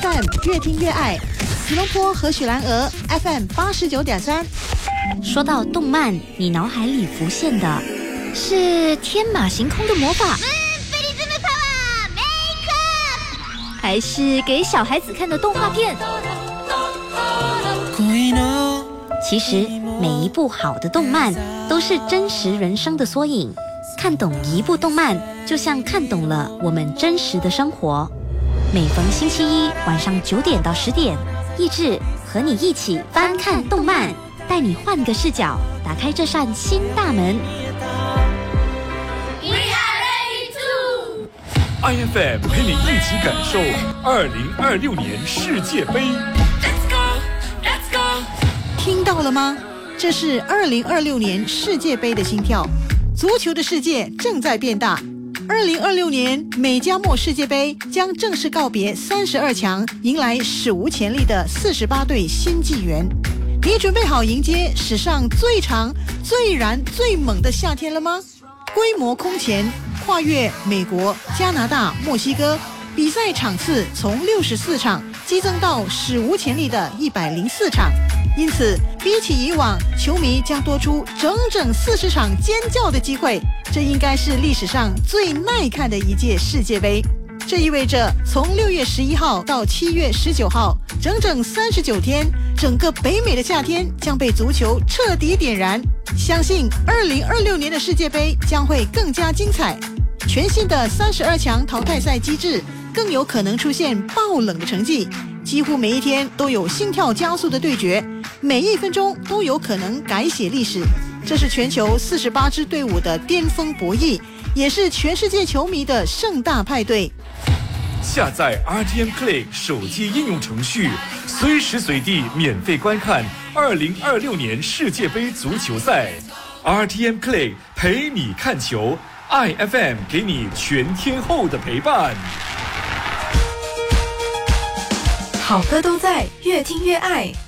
FM 越听越爱，吉隆坡和许兰娥 FM 89.3。 说到动漫，你脑海里浮现的是天马行空的魔法，还是给小孩子看的动画片？其实每一部好的动漫都是真实人生的缩影，看懂一部动漫就像看懂了我们真实的生活。每逢星期一晚上9点到10点，益智和你一起翻看动漫，带你换个视角，打开这扇新大门。 IFM 陪你一起感受2026年世界杯。 听到了吗？这是2026年世界杯的心跳，足球的世界正在变大。2026年美加墨世界杯将正式告别32强，迎来史无前例的48队新纪元。你准备好迎接史上最长、最燃、最猛的夏天了吗？规模空前，跨越美国、加拿大、墨西哥，比赛场次从64场激增到史无前例的104场。因此，比起以往，球迷将多出整整40场尖叫的机会。这应该是历史上最耐看的一届世界杯。这意味着从6月11号到7月19号，整整39天，整个北美的夏天将被足球彻底点燃。相信2026年的世界杯将会更加精彩。全新的32强淘汰赛机制更有可能出现爆冷的成绩，几乎每一天都有心跳加速的对决，每1分钟都有可能改写历史。这是全球48支队伍的巅峰博弈，也是全世界球迷的盛大派对。 下载 RTM Play 手机应用程序，随时随地免费观看2026年世界杯足球赛。RTM Play 陪你看球， IFM 给你全天候的陪伴。 好歌都在，越听越爱。